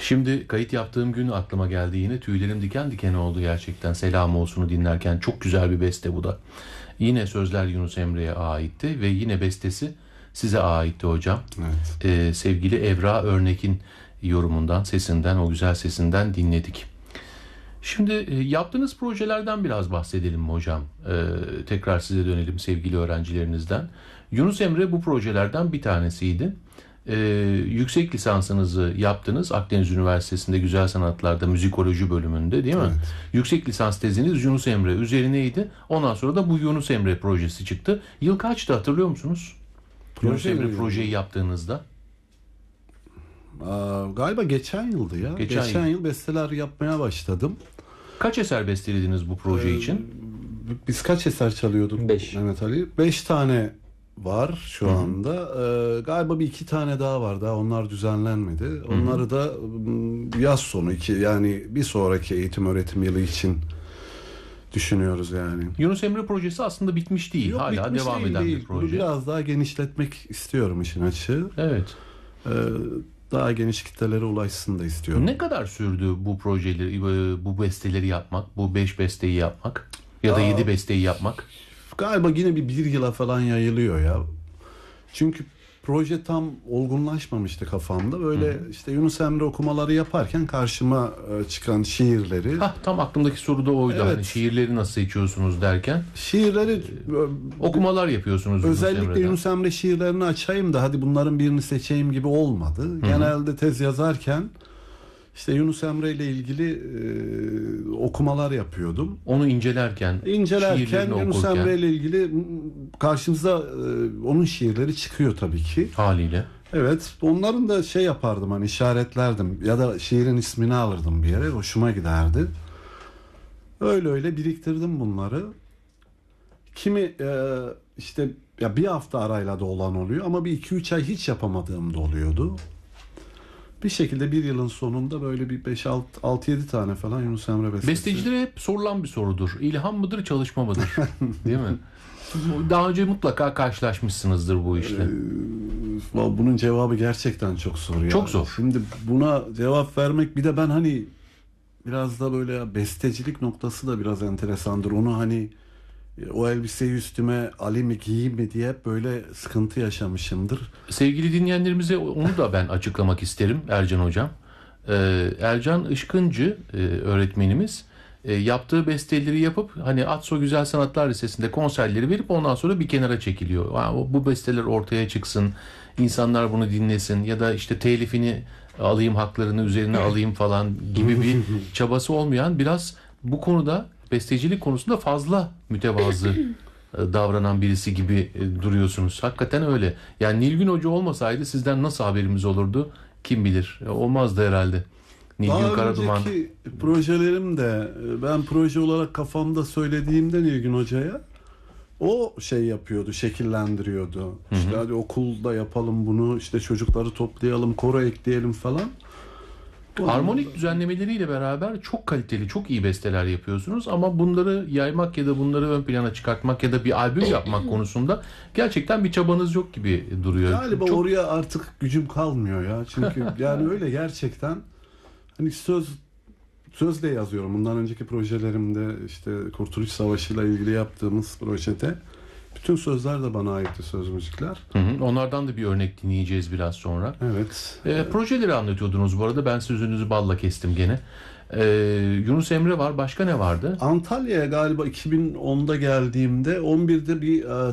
Şimdi kayıt yaptığım gün aklıma geldi yine. Tüylerim diken diken oldu gerçekten. Selam olsun'u dinlerken. Çok güzel bir beste bu da. Yine sözler Yunus Emre'ye aitti ve yine bestesi size aitti hocam. Evet. Sevgili Evra Örnek'in yorumundan, sesinden, o güzel sesinden dinledik. Şimdi yaptığınız projelerden biraz bahsedelim mi hocam? Tekrar size dönelim sevgili öğrencilerinizden. Yunus Emre bu projelerden bir tanesiydi. Yüksek lisansınızı yaptınız Akdeniz Üniversitesi'nde Güzel Sanatlar'da müzikoloji bölümünde değil mi? Evet. Yüksek lisans teziniz Yunus Emre üzerineydi. Ondan sonra da bu Yunus Emre projesi çıktı. Yıl kaçtı hatırlıyor musunuz? Yunus Emre projeyi yaptığınızda. Galiba geçen yıldı ya. Geçen yıl besteler yapmaya başladım. Kaç eser bestelediniz bu proje için? Biz kaç eser çalıyorduk? 5. Mehmet Ali. 5 tane var şu anda. Galiba bir 2 tane daha var. Daha onlar düzenlenmedi. Onları da yaz sonu yani bir sonraki eğitim öğretim yılı için düşünüyoruz yani. Yunus Emre projesi aslında bitmiş değil. Yok, hala bitmiş devam eden bir proje. Bunu biraz daha genişletmek istiyorum işin açığı. Evet. Daha geniş kitlelere ulaşsın da istiyorum. Ne kadar sürdü bu projeleri, bu besteleri yapmak, bu 5 besteyi yapmak ya da 7 besteyi yapmak? Galiba yine bir yıla falan yayılıyor ya. Çünkü proje tam olgunlaşmamıştı kafamda. Böyle işte Yunus Emre okumaları yaparken karşıma çıkan şiirleri. Tam aklımdaki soru da oydu. Evet. Hani şiirleri nasıl seçiyorsunuz derken. Şiirleri Okumalar yapıyorsunuz Yunus özellikle Emre'den. Yunus Emre şiirlerini açayım da hadi bunların birini seçeyim gibi olmadı. Genelde tez yazarken işte Yunus Emre ile ilgili okumalar yapıyordum. Onu incelerken Yunus okurken, Emre ile ilgili karşımıza onun şiirleri çıkıyor tabii ki. haliyle. Evet, onların da şey yapardım hani işaretlerdim ya da şiirin ismini alırdım bir yere, hoşuma giderdi. Öyle biriktirdim bunları. Kimi işte ya bir hafta arayla da olan oluyor ama bir 2-3 ay hiç yapamadığım da oluyordu. Bir şekilde bir yılın sonunda böyle bir 5-6-7 tane falan Yunus Emre bestesi. Bestecilere hep sorulan bir sorudur. İlham mıdır, çalışma mıdır? Değil mi? Daha önce mutlaka karşılaşmışsınızdır bu işle. Bunun cevabı gerçekten çok zor ya. Çok zor. Şimdi buna cevap vermek, bir de ben hani biraz da böyle bestecilik noktası da biraz enteresandır. Onu hani o elbiseyi üstüme alayım mı giyeyim mi diye hep böyle sıkıntı yaşamışımdır. Sevgili dinleyenlerimize onu da ben açıklamak isterim Ercan Hocam. Ercan Işkıncı öğretmenimiz yaptığı besteleri yapıp hani Atso Güzel Sanatlar Lisesi'nde konserleri verip ondan sonra bir kenara çekiliyor. Bu besteler ortaya çıksın, insanlar bunu dinlesin ya da işte telifini alayım, haklarını üzerine alayım falan gibi bir çabası olmayan, biraz bu konuda, bestecilik konusunda fazla mütevazı davranan birisi gibi duruyorsunuz. Hakikaten öyle. Yani Nilgün Hoca olmasaydı sizden nasıl haberimiz olurdu kim bilir. Olmazdı herhalde. Nilgün Karaduman. Daha önceki projelerim de ben proje olarak kafamda söylediğimde Nilgün Hoca'ya o şey yapıyordu, şekillendiriyordu. İşte hadi okulda yapalım bunu, işte çocukları toplayalım, koro ekleyelim falan. Harmonik düzenlemeleriyle beraber çok kaliteli, çok iyi besteler yapıyorsunuz ama bunları yaymak ya da bunları ön plana çıkartmak ya da bir albüm yapmak konusunda gerçekten bir çabanız yok gibi duruyor. Galiba oraya artık gücüm kalmıyor ya. Çünkü yani öyle gerçekten hani sözle yazıyorum. Bundan önceki projelerimde işte Kurtuluş Savaşı ile ilgili yaptığımız projede bütün sözler de bana aitti, söz müzikler. Onlardan da bir örnek dinleyeceğiz biraz sonra. Evet. Projeleri anlatıyordunuz bu arada. Ben sözünüzü balla kestim gene. Yunus Emre var. Başka ne vardı? Antalya'ya galiba 2010'da geldiğimde 11'de bir